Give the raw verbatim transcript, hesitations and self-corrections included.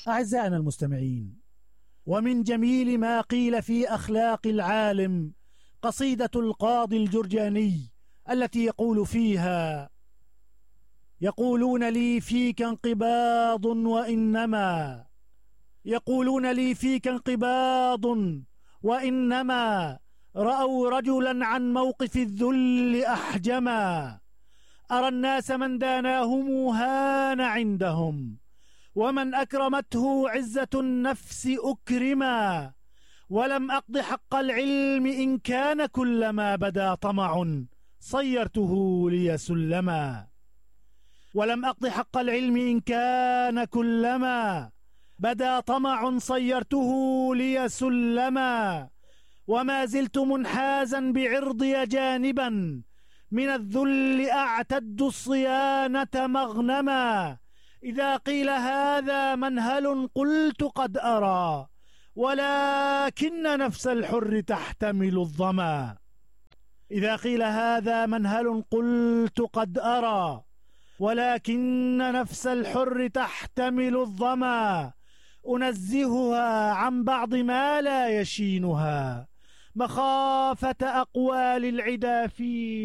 أعزائنا المستمعين، ومن جميل ما قيل في أخلاق العالم قصيدة القاضي الجرجاني التي يقول فيها: يقولون لي فيك انقباض وإنما يقولون لي فيك انقباض وإنما رأوا رجلا عن موقف الذل أحجما. أرى الناس من داناهم هان عندهم، ومن أكرمته عزة النفس أكرما. ولم أقض حق العلم إن كان كلما بدا طمع صيرته لي سلما. ولم أقض حق العلم إن كان كلما بدا طمع صيرته لي سلما. وما زلت منحازا بعرضي جانبا من الذل أعتد الصيانة مغنما. إذا قيل هذا منهل قلت قد أرى، ولكن نفس الحر تحتمل الظما. إذا قيل هذا منهل قلت قد أرى، ولكن نفس الحر تحتمل الظما. أنزهها عن بعض ما لا يشينها، مخافة أقوال العدا في